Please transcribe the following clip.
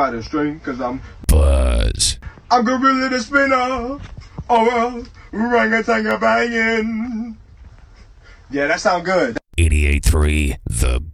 by the string, cause I'm Buzz. I'm gorilla the spinner. Oh, orangutan banging. Yeah, that sound good. 88.3 The